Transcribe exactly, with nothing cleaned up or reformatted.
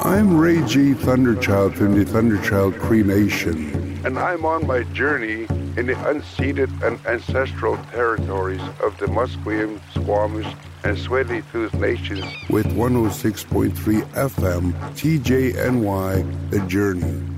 I'm Ray G. Thunderchild from the Thunderchild Cremation, and I'm on my journey in the unceded and ancestral territories of the Musqueam, Squamish, and Tsleil-Waututh Nations with one oh six point three F M T J N Y, The Journey.